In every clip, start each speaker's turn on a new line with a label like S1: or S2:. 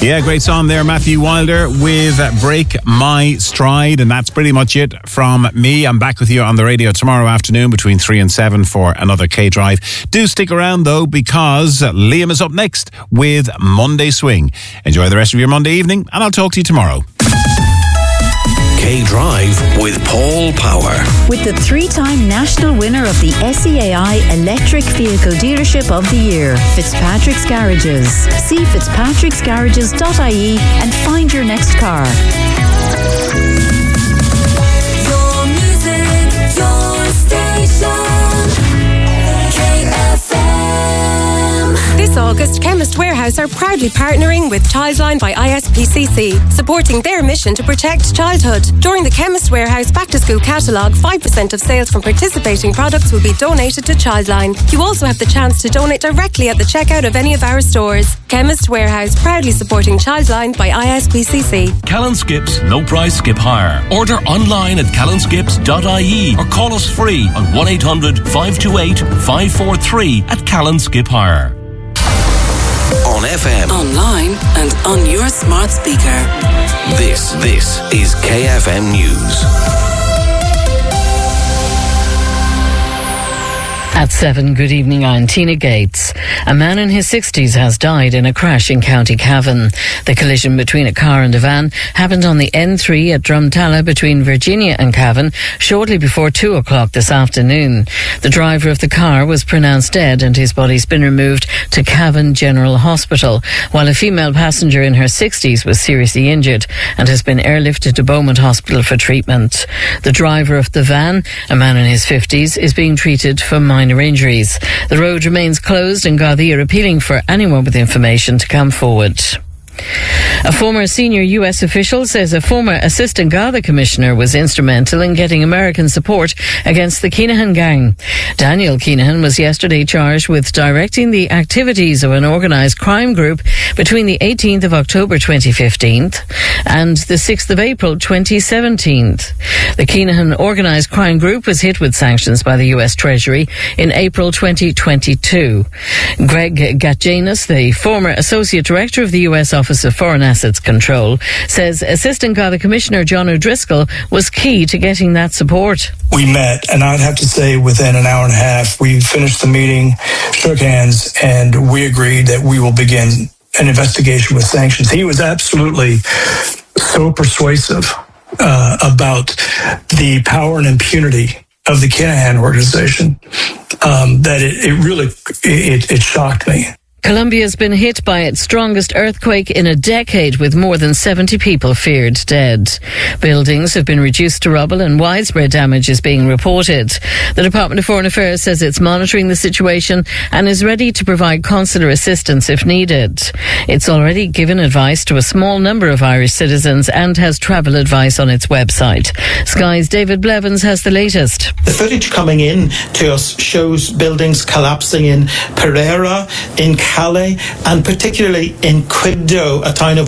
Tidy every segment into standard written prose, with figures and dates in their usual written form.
S1: Yeah, great song there, Matthew Wilder with Break My Stride. And that's pretty much it from me. I'm back with you on the radio tomorrow afternoon between 3 and 7 for another K-Drive. Do stick around though, because Liam is up next with Monday Swing. Enjoy the rest of your Monday evening, and I'll talk to you tomorrow.
S2: K-Drive with Paul Power.
S3: With the 3-time national winner of the SEAI Electric Vehicle Dealership of the Year, Fitzpatrick's Garages. See fitzpatricksgarages.ie and find your next car.
S4: Your music, your station.
S5: This August, Chemist Warehouse are proudly partnering with Childline by ISPCC, supporting their mission to protect childhood. During the Chemist Warehouse Back to School catalogue, 5% of sales from participating products will be donated to Childline. You also have the chance to donate directly at the checkout of any of our stores. Chemist Warehouse, proudly supporting Childline by ISPCC.
S6: Callan Skips, no price skip hire. Order online at callanskips.ie or call us free on 1-800-528-543 at Callan Skip Hire.
S2: On FM,
S4: Online and on your smart speaker.
S2: this is KFM News.
S7: At 7, good evening, I'm Tina Gates. A man in his 60s has died in a crash in County Cavan. The collision between a car and a van happened on the N3 at Drumtalla between Virginia and Cavan shortly before 2 o'clock this afternoon. The driver of the car was pronounced dead and his body's been removed to Cavan General Hospital, while a female passenger in her 60s was seriously injured and has been airlifted to Beaumont Hospital for treatment. The driver of the van, a man in his 50s, is being treated for minor injuries. The road remains closed and Gardaí are appealing for anyone with information to come forward. A former senior US official says a former assistant Garda commissioner was instrumental in getting American support against the Kinahan gang. Daniel Kinahan was yesterday charged with directing the activities of an organised crime group between the 18th of October 2015 and the 6th of April 2017. The Kinahan organised crime group was hit with sanctions by the US Treasury in April 2022. Greg Gatjanis, the former associate director of the US Office of Foreign Assets Control, says Assistant Garda Commissioner John O'Driscoll was key to getting that support.
S8: We met, and I'd have to say within an hour and a half, we finished the meeting, shook hands, and we agreed that we will begin an investigation with sanctions. He was absolutely so persuasive about the power and impunity of the Kinahan organization that it really shocked me.
S7: Colombia's been hit by its strongest earthquake in a decade, with more than 70 people feared dead. Buildings have been reduced to rubble and widespread damage is being reported. The Department of Foreign Affairs says it's monitoring the situation and is ready to provide consular assistance if needed. It's already given advice to a small number of Irish citizens and has travel advice on its website. Sky's David Blevins has the latest.
S9: The footage coming in to us shows buildings collapsing in Pereira, in Calais, and particularly in Quibdó, a town of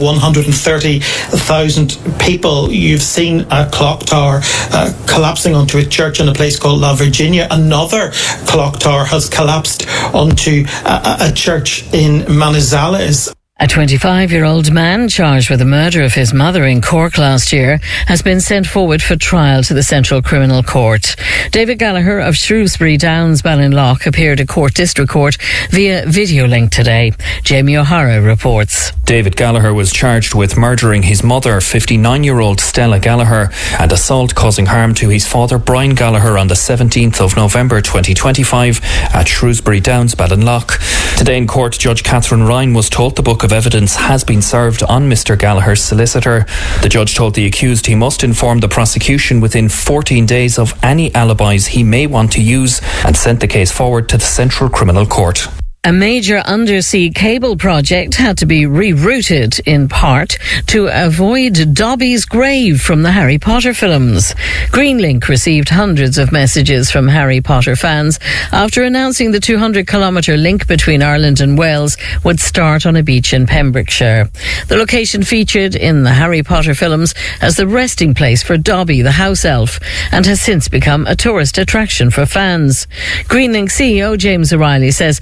S9: 130,000 people. You've seen a clock tower collapsing onto a church in a place called La Virginia. Another clock tower has collapsed onto a church in Manizales.
S7: A 25-year-old man charged with the murder of his mother in Cork last year has been sent forward for trial to the Central Criminal Court. David Gallagher of Shrewsbury Downs, Ballinlough, appeared at Court District Court via video link today. Jamie O'Hara reports.
S10: David Gallagher was charged with murdering his mother, 59-year-old Stella Gallagher, and assault causing harm to his father, Brian Gallagher, on the 17th of November 2025 at Shrewsbury Downs, Ballinlough. Today in court, Judge Catherine Ryan was told the book of evidence has been served on Mr. Gallagher's solicitor. The judge told the accused he must inform the prosecution within 14 days of any alibis he may want to use, and sent the case forward to the Central Criminal Court.
S7: A major undersea cable project had to be rerouted in part to avoid Dobby's grave from the Harry Potter films. Greenlink received hundreds of messages from Harry Potter fans after announcing the 200-kilometre link between Ireland and Wales would start on a beach in Pembrokeshire. The location featured in the Harry Potter films as the resting place for Dobby, the house elf, and has since become a tourist attraction for fans. Greenlink CEO James O'Reilly says they did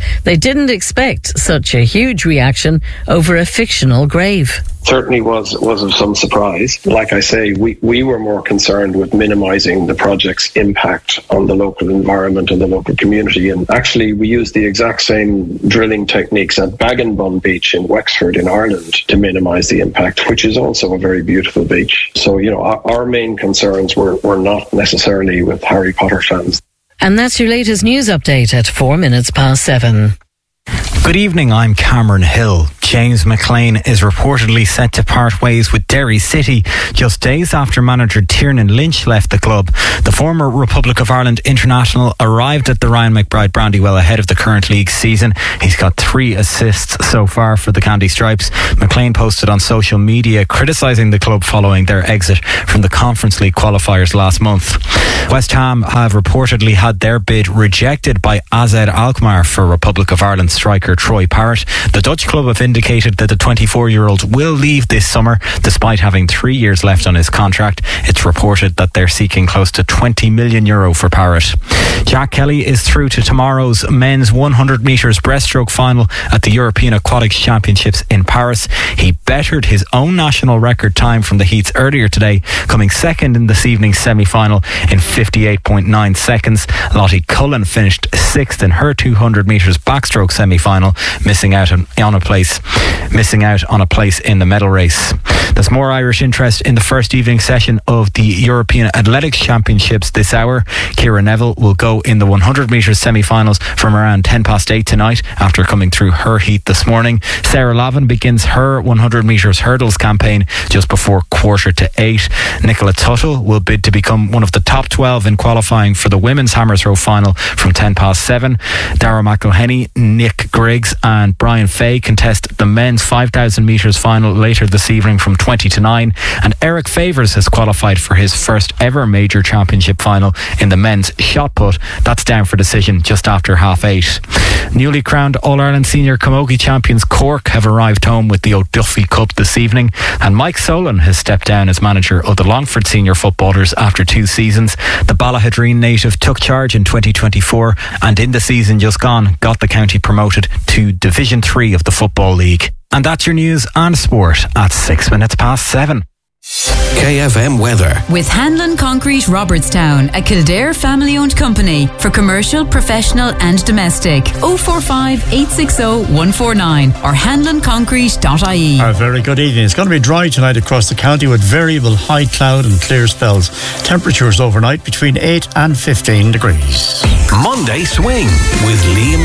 S7: didn't expect such a huge reaction over a fictional grave.
S11: Certainly was of some surprise. Like I say, we were more concerned with minimising the project's impact on the local environment and the local community. And actually, we used the exact same drilling techniques at Baginbun Beach in Wexford in Ireland to minimise the impact, which is also a very beautiful beach. So, our main concerns were not necessarily with Harry Potter fans.
S7: And that's your latest news update at 7:04.
S12: Good evening, I'm Cameron Hill. James McLean is reportedly set to part ways with Derry City just days after manager Tiernan Lynch left the club. The former Republic of Ireland international arrived at the Ryan McBride Brandywell ahead of the current league season. He's got 3 assists so far for the Candy Stripes. McLean posted on social media criticising the club following their exit from the Conference League qualifiers last month. West Ham have reportedly had their bid rejected by AZ Alkmaar for Republic of Ireland striker Troy Parrott. The Dutch club have indicated that the 24-year-old will leave this summer despite having 3 years left on his contract. It's reported that they're seeking close to €20 million for Parrott. Jack Kelly is through to tomorrow's men's 100 metres breaststroke final at the European Aquatics Championships in Paris. He bettered his own national record time from the heats earlier today, coming second in this evening's semi-final in 58.9 seconds. Lottie Cullen finished 6th in her 200 metres backstroke semi-final, missing out on a place in the medal race. There's more Irish interest in the first evening session of the European Athletics Championships this hour. Ciara Neville will go in the 100 metres semi-finals from around 8:10 tonight after coming through her heat this morning. Sarah Lavin begins her 100 metres hurdles campaign just before 7:45. Nicola Tuttle will bid to become one of the top 12 in qualifying for the women's hammer throw final from 7:10. Dara McElhenney, Nick Griggs and Brian Fay contest the men's 5,000 metres final later this evening from 20:09, and Eric Favours has qualified for his first ever major championship final in the men's shot put. That's down for decision just after 8:30. Newly crowned All-Ireland Senior Camogie champions Cork have arrived home with the O'Duffy Cup this evening, and Mike Solan has stepped down as manager of the Longford senior footballers after 2 seasons. The Ballahadreen native took charge in 2024 and in the season just gone got the county promoted to Division 3 of the Football League. And that's your news and sport at 7:06.
S2: KFM weather.
S3: With Hanlon Concrete Robertstown, a Kildare family-owned company for commercial, professional and domestic. 045 860 149 or hanlonconcrete.ie.
S13: A very good evening. It's going to be dry tonight across the county with variable high cloud and clear spells. Temperatures overnight between 8 and 15 degrees.
S2: Monday Swing with Liam